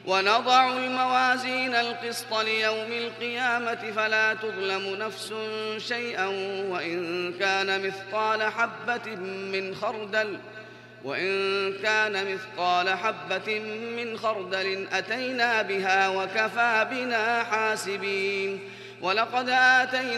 ونضع الموازين القسط ليوم القيامة فلا تظلم نفس شيئا وإن كان مثقال حبة من خردل أتينا بها وكفى بنا حاسبين. ولقد آتينا